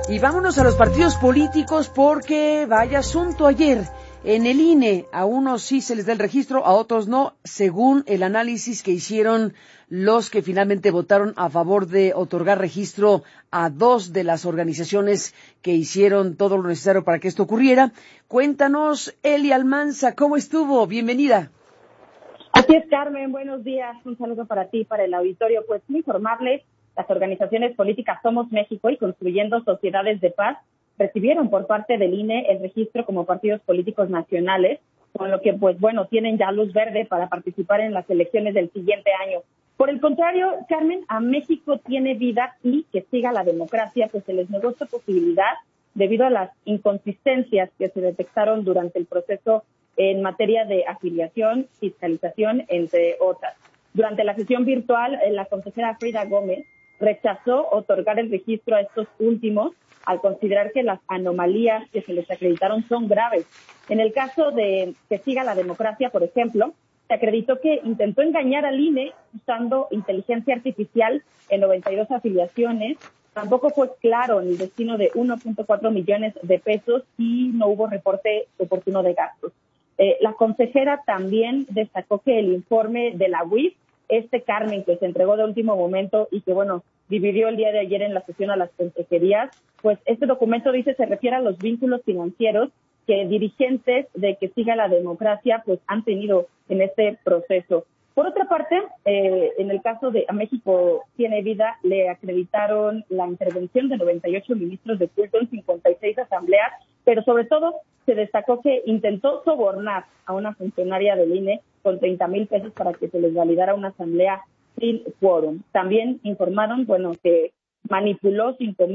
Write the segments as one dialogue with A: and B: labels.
A: Y vámonos a los partidos políticos porque vaya asunto ayer. En el INE a unos sí se les da el registro, a otros no, según el análisis que hicieron los que finalmente votaron a favor de otorgar registro a dos de las organizaciones que hicieron todo lo necesario para que esto ocurriera. Cuéntanos, Eli Almanza, ¿cómo estuvo? Bienvenida.
B: Así es, Carmen, buenos días. Un saludo para ti, para el auditorio. Pues informarles, las organizaciones políticas Somos México y Construyendo Sociedades de Paz recibieron por parte del INE el registro como partidos políticos nacionales, con lo que, pues bueno, tienen ya luz verde para participar en las elecciones del siguiente año. Por el contrario, Carmen, a México tiene vida y que siga la democracia, pues se les negó esta posibilidad debido a las inconsistencias que se detectaron durante el proceso en materia de afiliación, fiscalización, entre otras. Durante la sesión virtual, la consejera Frida Gómez rechazó otorgar el registro a estos últimos al considerar que las anomalías que se les acreditaron son graves. En el caso de que siga la democracia, por ejemplo, se acreditó que intentó engañar al INE usando inteligencia artificial en 92 afiliaciones. Tampoco fue claro el destino de 1.4 millones de pesos y no hubo reporte oportuno de gastos. La consejera también destacó que el informe de la UIF, Carmen, que se entregó de último momento y que, bueno, dividió el día de ayer en la sesión a las consejerías, pues este documento dice se refiere a los vínculos financieros que dirigentes de que siga la democracia pues han tenido en este proceso. Por otra parte, en el caso de A México Tiene Vida, le acreditaron la intervención de 98 ministros de culto en 56 asambleas, pero sobre todo se destacó que intentó sobornar a una funcionaria del INE con 30,000 pesos para que se les validara una asamblea sin quórum. También informaron, bueno, que manipuló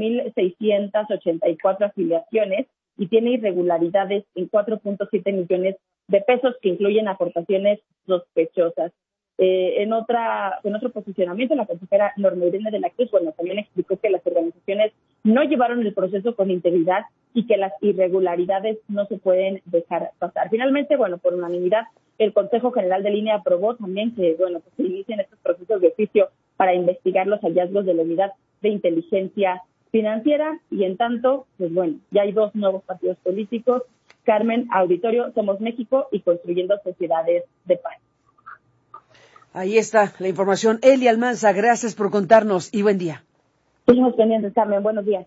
B: 5,684 afiliaciones y tiene irregularidades en 4.7 millones de pesos que incluyen aportaciones sospechosas. En otro posicionamiento, la consejera Norma Irene de la Cruz, bueno, también explicó que las organizaciones no llevaron el proceso con integridad y que las irregularidades no se pueden dejar pasar. Finalmente, bueno, por unanimidad, el Consejo General del INE aprobó también que, bueno, pues se inicien estos procesos de oficio para investigar los hallazgos de la Unidad de Inteligencia Financiera y, en tanto, pues bueno, ya hay dos nuevos partidos políticos, Carmen, auditorio, Somos México y Construyendo Sociedades de Paz.
A: Ahí está la información. Eli Almanza, gracias por contarnos y buen día.
B: Seguimos pendientes, Carmen. Buenos días.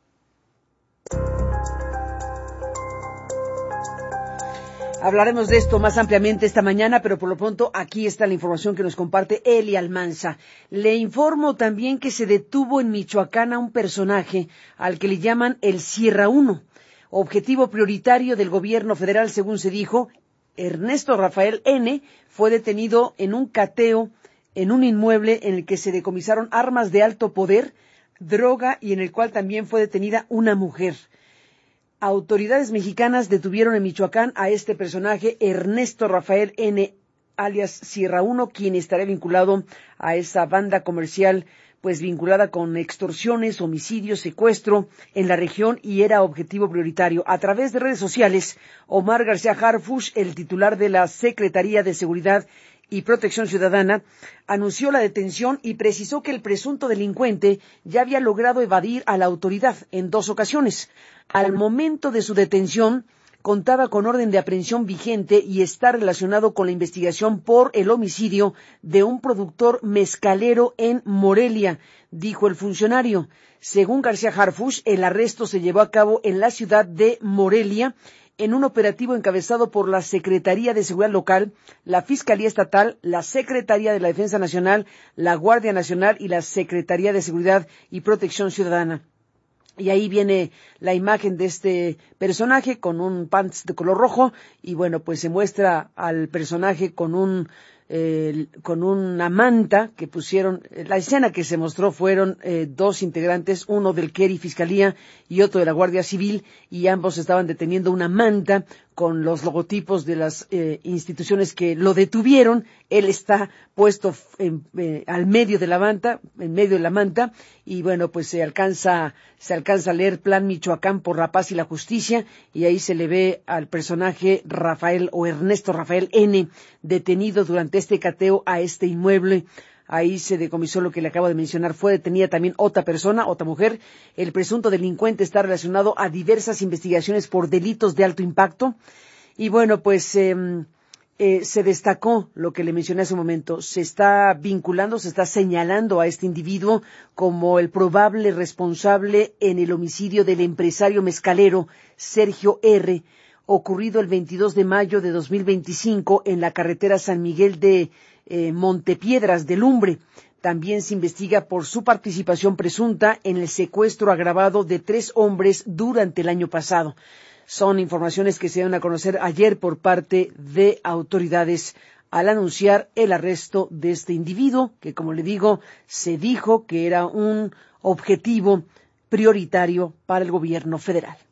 A: Hablaremos de esto más ampliamente esta mañana, pero por lo pronto aquí está la información que nos comparte Eli Almanza. Le informo también que se detuvo en Michoacán a un personaje al que le llaman el Sierra 1, objetivo prioritario del gobierno federal, según se dijo. Ernesto Rafael N. fue detenido en un cateo en un inmueble en el que se decomisaron armas de alto poder, droga y en el cual también fue detenida una mujer. Autoridades mexicanas detuvieron en Michoacán a este personaje, Ernesto Rafael N., alias Sierra 1, quien estará vinculado a esa banda comercial, pues vinculada con extorsiones, homicidios, secuestro en la región y era objetivo prioritario. A través de redes sociales, Omar García Harfuch, el titular de la Secretaría de Seguridad y Protección Ciudadana, anunció la detención y precisó que el presunto delincuente ya había logrado evadir a la autoridad en 2 ocasiones. Al momento de su detención, contaba con orden de aprehensión vigente y está relacionado con la investigación por el homicidio de un productor mezcalero en Morelia, dijo el funcionario. Según García Harfuch, el arresto se llevó a cabo en la ciudad de Morelia en un operativo encabezado por la Secretaría de Seguridad Local, la Fiscalía Estatal, la Secretaría de la Defensa Nacional, la Guardia Nacional y la Secretaría de Seguridad y Protección Ciudadana. Y ahí viene la imagen de este personaje con un pants de color rojo y bueno, pues se muestra al personaje con una manta que pusieron. La escena que se mostró fueron 2 integrantes, uno del Keri Fiscalía y otro de la Guardia Civil, y ambos estaban deteniendo una manta con los logotipos de las instituciones que lo detuvieron. Él está puesto al medio de la manta, en medio de la manta, y bueno, pues se alcanza a leer Plan Michoacán por la Paz y la Justicia, y ahí se le ve al personaje Rafael o Ernesto Rafael N. detenido durante este cateo a este inmueble Ahí se decomisó lo que le acabo de mencionar. Fue detenida también otra persona, otra mujer. El presunto delincuente está relacionado a diversas investigaciones por delitos de alto impacto. Y bueno, pues se destacó lo que le mencioné hace un momento. Se está vinculando, se está señalando a este individuo como el probable responsable en el homicidio del empresario mezcalero Sergio R., ocurrido el 22 de mayo de 2025 en la carretera San Miguel de Montepiedras de Lumbre. También se investiga por su participación presunta en el secuestro agravado de 3 hombres durante el año pasado. Son informaciones que se dieron a conocer ayer por parte de autoridades al anunciar el arresto de este individuo, que, como le digo, se dijo que era un objetivo prioritario para el gobierno federal.